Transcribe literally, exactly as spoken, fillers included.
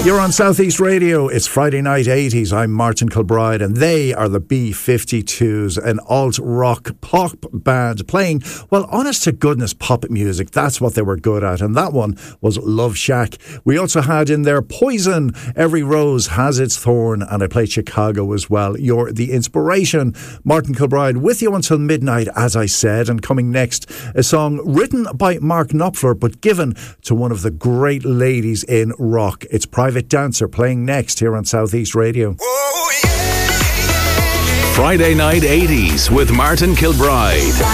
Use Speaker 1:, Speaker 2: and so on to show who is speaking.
Speaker 1: You're on Southeast Radio. It's Friday night eighties. I'm Martin Kilbride, and they are the B fifty-twos, an alt-rock pop band playing, well, honest to goodness pop music. That's what they were good at, and that one was Love Shack. We also had in there Poison, Every Rose Has Its Thorn, and I played Chicago as well. You're the inspiration. Martin Kilbride with you until midnight, as I said, and coming next, a song written by Mark Knopfler, but given to one of the great ladies in rock. It's Private Dancer playing next here on Southeast Radio.
Speaker 2: Friday night eighties with Martin Kilbride.